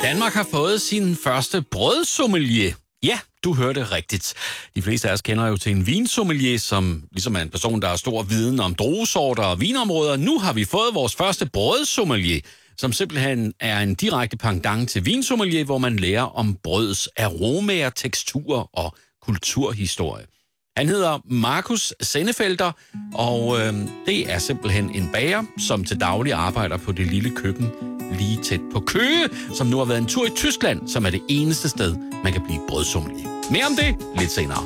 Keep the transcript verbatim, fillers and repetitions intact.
Danmark har fået sin første brødsommelier. Ja, du hørte rigtigt. De fleste af os kender jo til en vinsommelier, som ligesom er en person, der har stor viden om druesorter og vinområder. Nu har vi fået vores første brødsommelier, som simpelthen er en direkte pendant til vinsommelier, hvor man lærer om brøds aromaer, teksturer og kulturhistorie. Han hedder Markus Sennefelder, og øh, det er simpelthen en bager, som til daglig arbejder på det lille køkken lige tæt på Køge, som nu har været en tur i Tyskland, som er det eneste sted, man kan blive brødsommelier. Mere om det lidt senere.